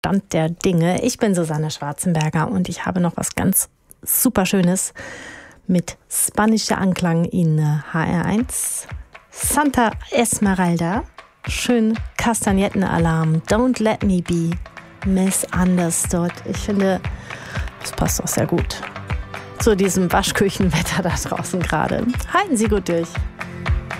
Stand der Dinge. Ich bin Susanne Schwarzenberger und ich habe noch was ganz super Schönes mit spanischer Anklang in HR1. Santa Esmeralda, schön Kastagnettenalarm, Don't Let Me Be Misunderstood. Ich finde, das passt auch sehr gut zu diesem Waschküchenwetter da draußen gerade. Halten Sie gut durch.